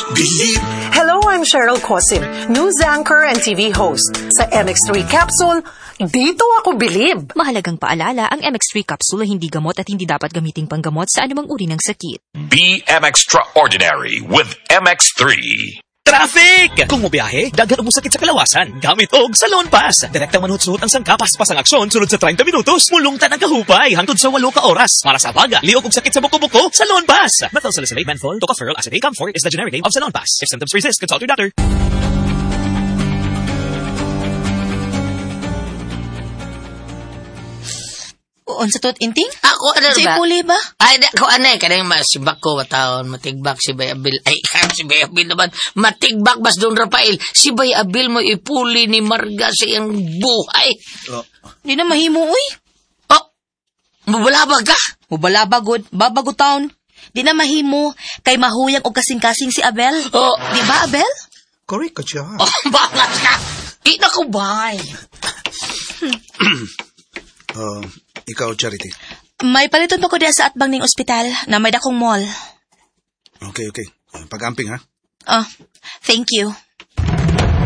Believe. Hello, I'm Cheryl Cosim, news anchor and TV host. Sa MX3 Capsule, dito ako bilib. Mahalagang paalala, ang MX3 capsule ay hindi gamot at hindi dapat gamiting panggamot sa anumang uri ng sakit. Be extraordinary with MX3. Traffic! Kung mobiyahe, daghan mo sakit sa kalawasan. Gamit og Salon Pass. Direktang manhut-suhot ang sangkapas-pas ang aksyon sunod sa 30 minutos. Mulungtan ang kahupay hangtod sa 8 ka oras. Para sa baga, liog og sakit sa buko-buko, Salon Pass. Methyl salicylate, menthol, tocopherol acetate, Comfort is the generic name of Salon Pass. If symptoms persist, consult your doctor. Unsa tot inting? Ako ano ba? Say puli ba? Ay, ako anay kanang masibak ko taon matigbak si Bay Abil. Ay, si Bay Abil naman matigbak bas Don Rafael. Si Bay Abil mo ipuli ni Marga sa iyang buhay. Di na mahimo uy. Oh, mabalabag ka? Mubalabagod, babago taon. Di na mahimo kay mahuyang og kasing-kasing si Abel. Oh, Di ba Abel? Correct ka siya. oh, bangas ka. Ina ko bay. Ikaw, Charity. May paliton pa ko diya sa atbang ning ospital na may dakong mall. Okay. Pag-amping, ha? Oh, thank you.